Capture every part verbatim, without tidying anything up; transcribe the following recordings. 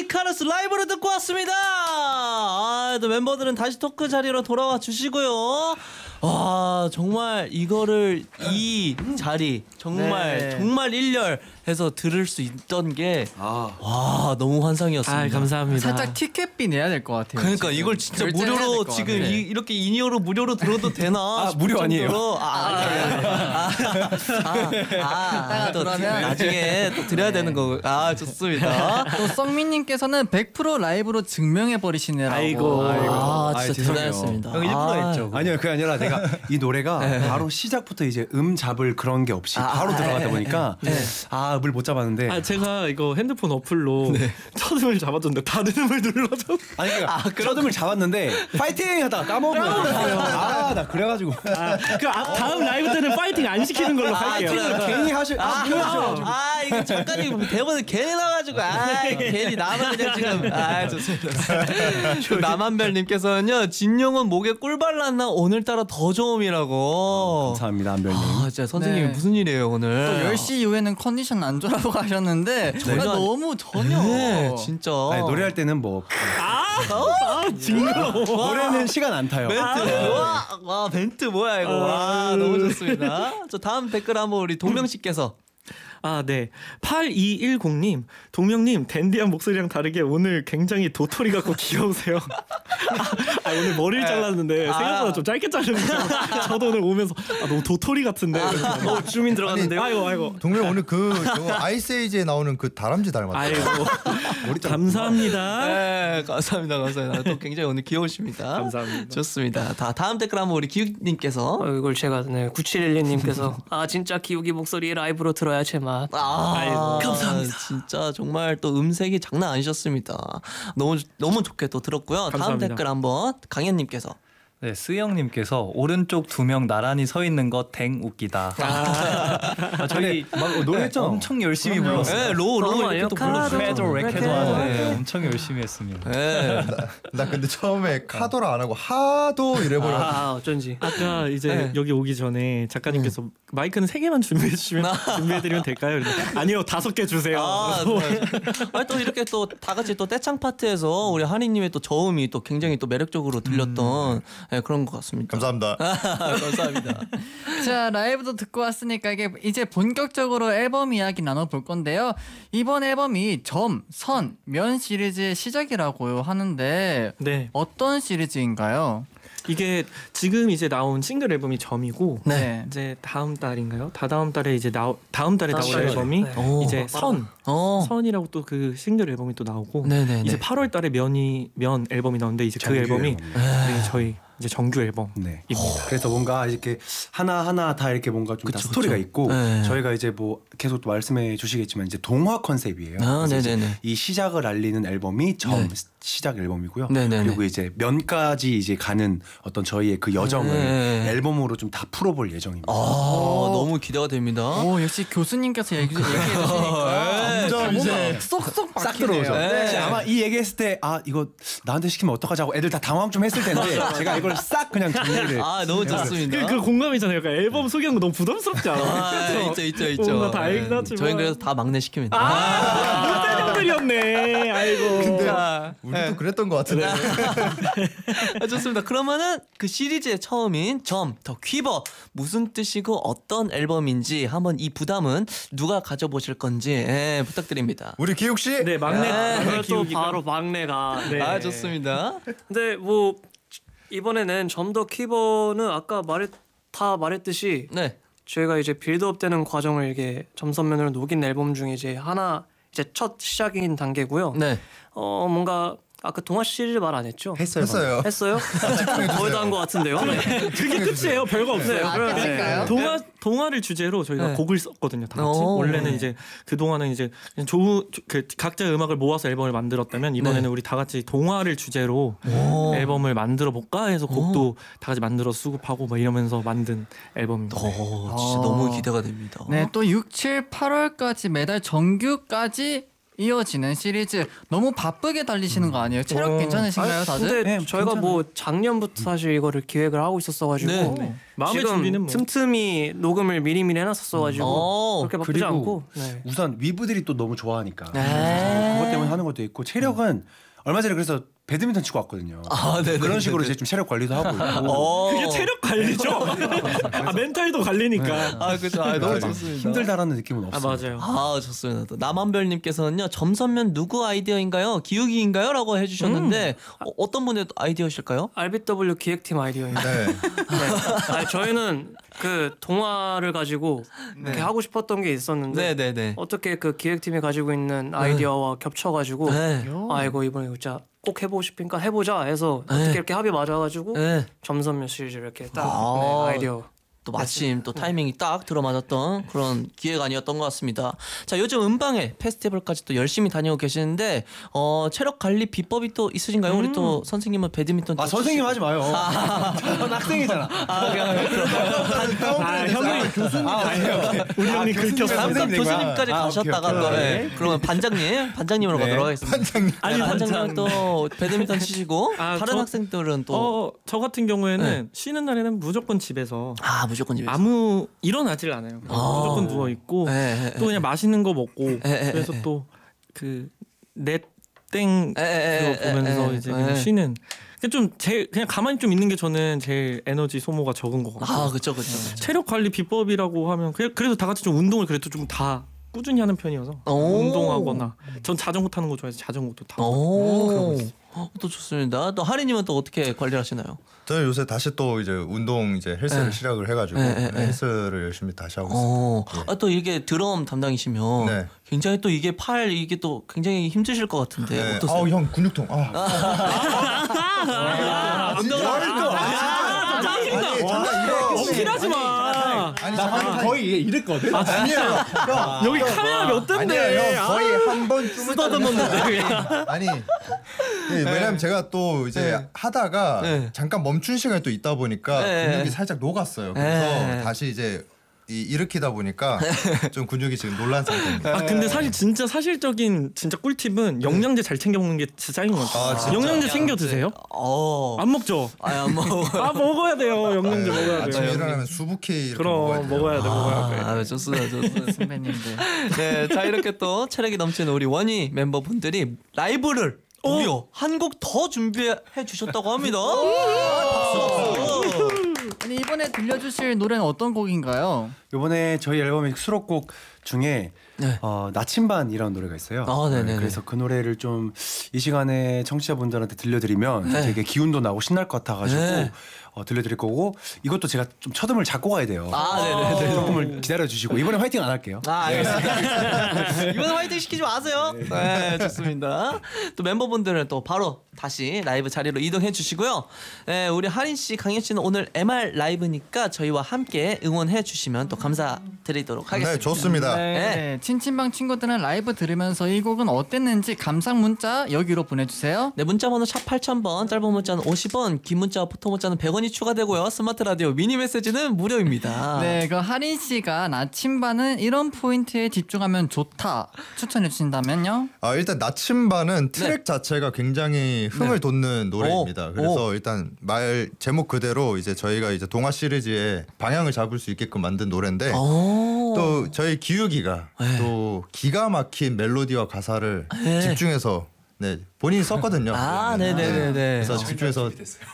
이카루스 라이브로 듣고 왔습니다. 아, 또 멤버들은 다시 토크 자리로 돌아와 주시고요. 와, 정말 이거를 이 자리 정말 네. 정말 일렬해서 들을 수 있던 게 아. 와, 너무 환상이었습니다. 아, 감사합니다. 살짝 티켓비 내야 될 것 같아요. 그러니까 지금. 이걸 진짜 결제를 해야 무료로 될것 지금 같아요. 이, 이렇게 인이어로 무료로 들어도 되나? 아, 싶을 무료 아니에요? 정도로. 아, 아, 아, 아, 아, 또 그러면- 나중에 또 드려야 되는 거. 아, 좋습니다. 또 썩민님께서는 백 퍼센트 라이브로 증명해 버리시느라고. 아이고. 아, 아이, 진짜 죄송해요. 대단했습니다. 형 일부러 아, 했죠. 아니요, 그게 아니라 내가 이 노래가 바로 시작부터 이제 음 잡을 그런 게 없이 아, 바로 아, 들어가다 예, 보니까 아, 음을 못 잡았는데 아 제가 이거 핸드폰 어플로 첫 음을 잡아줬는데 다른 음을 눌러줘. 아니 그러니까 첫 음을 잡았는데 파이팅 하다가 까먹은 거예요. 아, 나 그래가지고 아, 그 아, 다음 라이브 때는 파이팅 안 시키는 걸로 할게요. 그래. 괜히 하실 아, 그러셔. 아, 이거 작가님 대본을 괜히 나가지고 아, 괜히 나만 그냥 지금 아, 좋습니다. 남한별님께서는요, 진용은 목에 꿀 발랐나 오늘따라 더 좋음이라고. 감사합니다, 안별님. 아, 진짜 선생님이 네. 무슨 일이에요 오늘? 또 열 시 이후에는 컨디션 안 좋아라고 하셨는데 전혀 아, 안- 너무 전혀. 네, 진짜. 아니, 노래할 때는 뭐 아 징그러워. 노래는 시간 안 타요. 멘트 와, 와 멘트 뭐야 이거. 와, 너무 좋습니다. 저 다음 댓글 한번 우리 동명 씨께서. 아, 네. 팔이일공님, 동명님, 댄디한 목소리랑 다르게 오늘 굉장히 도토리 같고 귀여우세요. 아, 오늘 머리를 잘랐는데 생각보다 좀 짧게 자르는 거. 저도 오늘 오면서 아, 너무 도토리 같은데. 어, 주민 들어갔는데요. 아이고, 아이고. 동명 오늘 그 저 아이스에이지에 나오는 그 다람쥐 닮았어요. 아이고. 감사합니다. 네, 감사합니다, 감사합니다. 또 굉장히 오늘 귀여우십니다. 감사합니다. 좋습니다. 다 다음 댓글 한번 우리 기욱님께서. 어, 이걸 제가 네, 구칠일일님께서 아 진짜 기욱이 목소리 라이브로 들어야 제맛. 아, 아이고. 감사합니다. 진짜 정말 또 음색이 장난 아니셨습니다. 너무 너무 좋게 또 들었고요. 다음 감사합니다. 댓글 한번 강현님께서. 네, 스영님께서 오른쪽 두 명 나란히 서 있는 거 댕 웃기다. 아, 저희 막 노래했잖아. 엄청 열심히 불렀어요. 네, 로, 로 그런 이렇게 또 거예요? 불러주죠. 패도 래케도 래케도. 하는데 엄청 열심히 했습니다. 네. 나 근데 처음에 카도라 안 하고 하도 이래버려. 아 어쩐지. 아까 이제 네. 여기 오기 전에 작가님께서 마이크는 세 개만 준비해 주시면 준비해드리면 될까요? 그래서 아니요, 다섯 개 주세요. 아, 네. 아니, 또 이렇게 또 다 같이 또 떼창 파트에서 우리 한이님의 또 저음이 또 굉장히 또 매력적으로 들렸던 네, 그런 것 같습니다. 감사합니다. 감사합니다. 자, 라이브도 듣고 왔으니까 이게 이제 본격적으로 앨범 이야기 나눠볼 건데요. 이번 앨범이 점, 선, 면 시리즈의 시작이라고 하는데 네, 어떤 시리즈인가요? 이게 지금 이제 나온 싱글 앨범이 점이고 네. 이제 다음 달인가요? 다다음 달에 이제 나오 다음 달에 다음 나올 달에. 앨범이 네. 오. 이제 선 어. 선이라고 또 그 싱글 앨범이 또 나오고 네네네. 이제 팔월 달에 면이 면 앨범이 나오는데 이제 그 정규 앨범이 앨범이요. 네, 저희 이제 정규 앨범. 네. 그래서 뭔가 이렇게 하나 하나 다 이렇게 뭔가 좀 다 그쵸, 스토리가 그쵸. 있고 네. 저희가 이제 뭐 계속 또 말씀해 주시겠지만 이제 동화 컨셉이에요. 아, 그래서 이제 네네네. 이 시작을 알리는 앨범이 점 네. 시작 앨범이고요. 네네네. 그리고 이제 면까지 이제 가는 어떤 저희의 그 여정을 네. 앨범으로 좀 다 풀어볼 예정입니다. 아, 너무 기대가 됩니다. 오, 역시 교수님께서 얘기, 얘기해 주시니까 점점 이제 쏙쏙 싹 박히네요. 들어오죠. 네. 혹시 아마 이 얘기했을 때 아 이거 나한테 시키면 어떡하자고 애들 다 당황 좀 했을 텐데 제가 이걸 싹 그냥 정리를 아, 너무 좋습니다. 그, 그 공감이잖아요. 약간 앨범 소개하는 거 너무 부담스럽지 않아? 아, 그쵸? 있죠, 있죠, 있죠. 뭔가 다 알긴 네. 하지만. 저희는 그래서 다 막내 시킵니다. 아, 못된 형들이었네. 아이고. 근데 자, 우리도 그랬던 것 같은데. 아, 좋습니다. 그러면은 그 시리즈의 처음인 점, 더 퀴버 무슨 뜻이고 어떤 앨범인지 한번 이 부담은 누가 가져보실 건지 예, 부탁드립니다. 우리 기욱 씨. 네, 막내. 네. 막내 또 기욱이가- 바로 막내가. 네. 아, 좋습니다. 근데 뭐 이번에는 점 더 퀴버는 아까 말했 다 말했듯이 네. 저희가 이제 빌드업 되는 과정을 이게 점선면으로 녹인 앨범 중에 이제 하나 이제 첫 시작인 단계고요. 네. 어 뭔가 아까 동화 시리즈 말 안 했죠? 했어요. 했어요. 했어요? 거의 다 한 것 같은데요. 네. 그게 끝이에요. 별거 없어요. 네, 그럼- 끝일까요? 동화 동화를 주제로 저희가 네. 곡을 썼거든요. 다 같이. 오. 원래는 이제 그 동화는 이제 그냥 좋은 그 각자의 음악을 모아서 앨범을 만들었다면 이번에는 네. 우리 다 같이 동화를 주제로 오. 앨범을 만들어 볼까 해서 곡도 다 같이 만들어 수급하고 막 이러면서 만든 앨범입니다. 오, 진짜 어. 너무 기대가 됩니다. 네, 또 육, 칠, 팔월까지 매달 정규까지 이어지는 시리즈 너무 바쁘게 달리시는 거 아니에요? 체력 어. 괜찮으신가요, 아니, 다들? 근데 네, 저희가 괜찮아요. 뭐 작년부터 사실 이거를 기획을 하고 있었어가지고 네. 마음의 지금 준비는 뭐. 틈틈이 녹음을 미리미리 해놨었어가지고 어, 그렇게 바쁘지 그리고 않고 네. 우선 위브들이 또 너무 좋아하니까 네. 그것 때문에 하는 것도 있고 체력은 얼마 전에 그래서 배드민턴 치고 왔거든요. 아, 네네. 그런 식으로 이제 좀 체력 관리도 하고 있고. 어. 그게 체력 관리죠. 아 멘탈도 관리니까. 아 그죠. 아, 너무 맞아요. 좋습니다. 힘들다라는 느낌은 아 없어요. 맞아요. 아 좋습니다. 또 남한별님께서는요 점선면 누구 아이디어인가요? 기욱이인가요?라고 해주셨는데 어, 어떤 분의 아이디어실까요? 알비더블유 기획팀 아이디어입니다. 네. 네. 아니, 저희는 그 동화를 가지고 이렇게 하고 싶었던 게 있었는데 네네네. 어떻게 그 기획팀이 가지고 있는 아이디어와 겹쳐가지고 네. 아 이거 이번에 진짜 꼭 해보고 싶으니까 해보자 해서 네. 어떻게 이렇게 합이 맞아가지고 네. 점선면 시리즈를 이렇게 딱 아. 네, 아이디어 또 마침 또 타이밍이 딱 들어맞았던 그런 기회가 아니었던 것 같습니다. 자 요즘 음방에 페스티벌까지 또 열심히 다니고 계시는데 어, 체력 관리 비법이 또 있으신가요? 우리 또 선생님은 배드민턴 아 또 선생님 치시고. 하지 마요. 전 학생이잖아. 아 그냥 그럼 아 형님 교수님 아니에요. 우리 형님 긁혔어. 잠깐 선생님 된 거야. 교수님까지 아, 가셨다가 오케이, 또 오케이. 예. 그러면 반장님 반장님으로 네. 가도록 하겠습니다. 반장님. 아니 반장님 또 배드민턴 치시고 아, 다른 저- 학생들은 또 어, 저 같은 경우에는 쉬는 날에는 무조건 집에서 아 무조건 집에서. 아무 일어나질 않아요. 그냥 아. 무조건 누워 있고 예, 예, 또 그냥 맛있는 거 먹고 에, 에, 그래서 에, 에. 또 그 넷땡 에, 에, 에, 그거 보면서 에, 에, 이제 에. 그냥 쉬는. 좀 제일 그냥 가만히 좀 있는 게 저는 제일 에너지 소모가 적은 것 같아요. 아 그렇죠 그렇죠. 체력 관리 비법이라고 하면 그래, 그래도 다 같이 좀 운동을 그래도 좀 다 꾸준히 하는 편이어서 오. 운동하거나 전 자전거 타는 거 좋아해서 자전거도 타고 오. 어, 또 좋습니다. 또 하리님은 또 어떻게 관리를 하시나요? 저는 요새 다시 또 이제 운동 이제 헬스를 네. 시작을 해가지고 네, 네, 네. 헬스를 열심히 다시 하고 있습니다. 어, 아, 또 이게 드럼 담당이시면 네. 굉장히 또 이게 팔 이게 또 굉장히 힘드실 것 같은데 네. 어떠세요? 아우 형 근육통. 아. 아, 운동을 또 아, 아니 잠깐 이거 억울하지 마. 아니 잠깐 거의 이랬거든. 아 아니에요. 형, 여기 카메라 몇 대인데. 아니에요 형 거의 한 번 쓰다듬었는데. 아니 네, 왜냐면 제가 또 이제 네. 하다가 네. 잠깐 멈춘 시간이 또 있다 보니까 네. 근육이 살짝 녹았어요. 그래서 네. 다시 이제 이, 일으키다 보니까 좀 근육이 지금 놀란 상태입니다. 아 근데 사실 진짜 사실적인 진짜 꿀팁은 영양제 잘 챙겨 먹는 게 진짜 짱인 것 같아요. 아, 진짜? 영양제 챙겨 드세요? 어. 안 먹죠? 아니 안 먹어. 아 먹어야 돼요. 영양제 먹어야 아침에 돼요. 일어나면 수북히 이렇게 그럼 먹어야 돼요. 먹어야 돼, 먹어야 돼. 아, 좋습니다, 좋습니다. 선배님들. 네, 자 이렇게 또 체력이 넘치는 우리 원희 멤버분들이 라이브를 무려 한 곡 더 준비해 주셨다고 합니다. 아, 박수, 박수. 아니 이번에 들려주실 노래는 어떤 곡인가요? 이번에 저희 앨범의 수록곡 중에 네. 어, 나침반이라는 노래가 있어요. 아, 네네네. 그래서 그 노래를 좀 이 시간에 청취자분들한테 들려드리면 네. 되게 기운도 나고 신날 것 같아가지고 네. 어, 들려드릴 거고 이것도 제가 좀 첫음을 잡고 가야 돼요. 아, 네네네. 조금을 기다려 주시고 이번에 화이팅 안 할게요. 아, 알겠습니다. 이번에 화이팅 시키지 마세요. 네, 좋습니다. 또 멤버분들은 또 바로 다시 라이브 자리로 이동해 주시고요. 네, 우리 하린 씨, 강현 씨는 오늘 엠알 라이브니까 저희와 함께 응원해 주시면 또 감사드리도록 하겠습니다. 네, 좋습니다. 네. 친친방 친구들은 라이브 들으면서 이 곡은 어땠는지 감상 문자 여기로 보내주세요. 네, 문자번호 샵 팔천 번, 짧은 문자는 오십 원, 긴 문자와 포토 문자는 백 원이 추가되고요. 스마트 라디오 미니 메시지는 무료입니다. 네, 그 하린 씨가 나침반은 이런 포인트에 집중하면 좋다 추천해 주신다면요? 아, 일단 나침반은 트랙 자체가 굉장히 흥을 돋는 노래입니다. 오. 그래서 오. 일단 말 제목 그대로 이제 저희가 이제 동화 시리즈의 방향을 잡을 수 있게끔 만든 노래인데 오. 또 저희 기욱이가 네. 또 기가 막힌 멜로디와 가사를 네. 집중해서 네 본인이 썼거든요. 아, 네네네네. 그래서 집중해서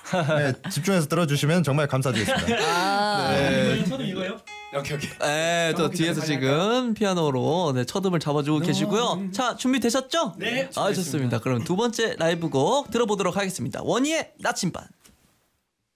네, 집중해서 들어주시면 정말 감사드리겠습니다. 아, 네. 저도 이거요? 오케이 오케이. 네, 또 뒤에서 지금 피아노로 네, 첫음을 잡아주고 계시고요. 자, 준비되셨죠? 네, 아, 좋습니다. 그럼 두 번째 라이브 곡 들어보도록 하겠습니다. 원희의 나침반.